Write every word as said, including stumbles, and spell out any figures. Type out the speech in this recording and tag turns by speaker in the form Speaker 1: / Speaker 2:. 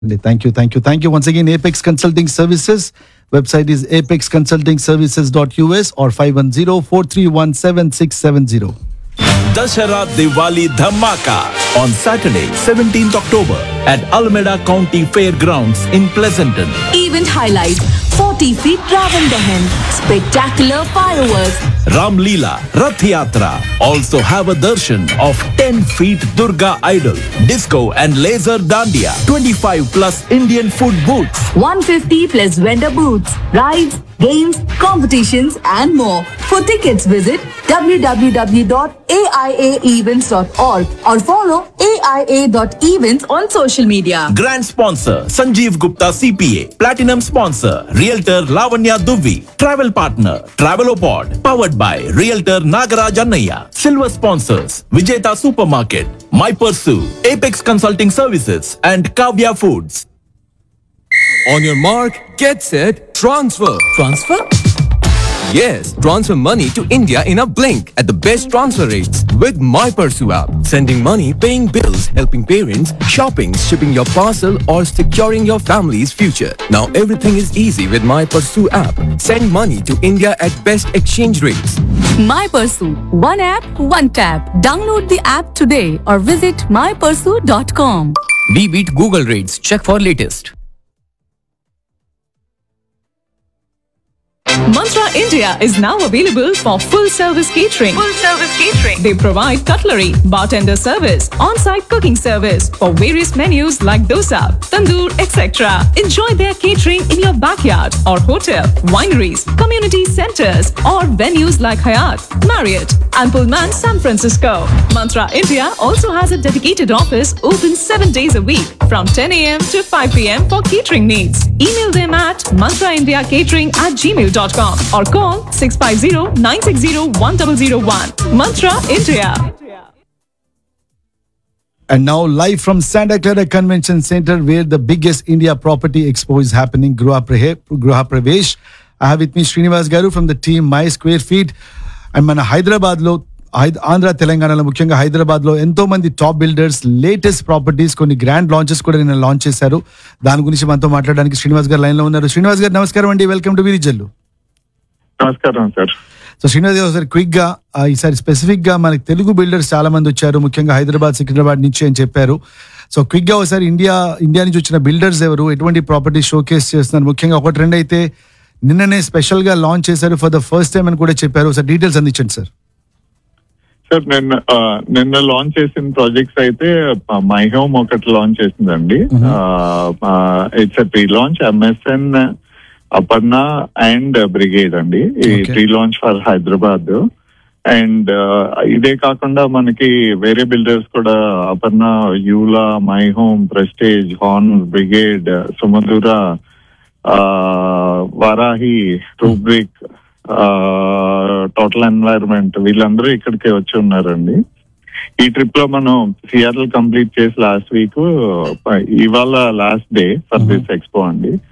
Speaker 1: Thank you, thank you, thank you once again. Apex Consulting Services. Website is apex consulting services dot u s or five one zero, four three one, seven six seven zero.
Speaker 2: Dashara Diwali Dhamaka on Saturday, seventeenth October at Alameda County Fairgrounds in Pleasanton.
Speaker 3: Event highlight: forty feet Ravan Dahan, spectacular fireworks,
Speaker 2: Ram Leela, Rath Yatra. Also have a darshan of ten feet Durga idol, disco and laser dandiya, twenty-five plus Indian food booths.
Speaker 3: one hundred fifty plus vendor booths, rides, games, competitions and more. For tickets visit w w w dot a i a events dot org or follow A I A dot events on social media.
Speaker 2: Grand sponsor Sanjeev Gupta C P A. Platinum sponsor Realtor Lavanya Duvvi. Travel partner Travelopod. Powered by Realtor Nagaraj Annaya. Silver sponsors Vijeta Supermarket, My Pursue, Apex Consulting Services and Kavya Foods.
Speaker 4: On your mark, get set, transfer.
Speaker 5: Transfer?
Speaker 4: Yes, transfer money to India in a blink at the best transfer rates with My Pursue app. Sending money, paying bills, helping parents, shopping, shipping your parcel or securing your family's future. Now everything is easy with My Pursue app. Send money to India at best exchange rates.
Speaker 3: My Pursue. One app, one tap. Download the app today or visit my pursue dot com.
Speaker 5: We beat Google rates. Check for latest.
Speaker 6: Mantra India is now available for full service catering. Full service catering. They provide cutlery, bartender service, on-site cooking service for various menus like dosa, tandoor, et cetera. Enjoy their catering in your backyard or hotel, wineries, community centers, or venues like Hyatt, Marriott, and Pullman San Francisco. Mantra India also has a dedicated office open seven days a week from ten a m to five p m for catering needs. Email them at mantraindiacatering at gmail dot com or call six five zero, nine six zero, one zero zero one. Mantra India.
Speaker 1: And now live from Santa Clara Convention Center, where the biggest India property expo is happening, Gruha Pravesh. I have with me Srinivas Garu from the team My Square Feet. And మన హైదరాబాద్ లో ఆంధ్ర తెలంగాణలో ముఖ్యంగా హైదరాబాద్ లో ఎంతో మంది top builders latest properties కొన్ని grand launches కూడా నిన్న లాంచ్ చేశారు. దాని గురించి మనతో మాట్లాడడానికి శ్రీనివాస్ గారు లైన్ లో ఉన్నారు. శ్రీనివాస్ గారు నమస్కారం అండి, వెల్కమ్ టు విరిజల్లు.
Speaker 7: నమస్కారం సార్.
Speaker 1: సో శ్రీనివాస్ గారు ఒకసారి క్విక్ గా ఈసారి స్పెసిఫిక్ గా మనకి తెలుగు బిల్డర్స్ చాలా మంది వచ్చారు, ముఖ్యంగా హైదరాబాద్ సికింద్రాబాద్ నుంచి అని చెప్పారు. సో క్విక్ గా ఒకసారి ఇండియా ఇండియా నుంచి వచ్చిన బిల్డర్స్ ఎవరు, ఎటువంటి ప్రాపర్టీ షోకేస్ చేస్తున్నారు, ముఖ్యంగా ఒక ట్రెండ్ అయితే నిన్ననే స్పెషల్ గా లాంచ్ చేశారు ఫర్ ద ఫస్ట్ టైం అని కూడా చెప్పారు. సార్ డీటెయిల్స్ అందించండి సార్.
Speaker 7: సార్ నిన్న నిన్న లాంచ్ చేసిన ప్రాజెక్ట్స్ అయితే మై హోమ్ ఒకటి లాంచ్ చేసిందండి. It's pre launch MSN, Aparna and brigade అండి. ఈ pre launch for Hyderabad. And ఇదే కాకుండా మనకి వేరే బిల్డర్స్ కూడా Aparna, యూలా, my home, prestige, horn, brigade, సుమధుర, వారాహి, రూబ్రిక్, టోటల్ ఎన్వైరన్మెంట్ వీళ్ళందరూ ఇక్కడికి వచ్చి ఉన్నారండి. ఈ ట్రిప్ లో మనం సిఆర్ఎల్ కంప్లీట్ చేసి లాస్ట్ వీక్, ఇవాళ last day for this expo అండి.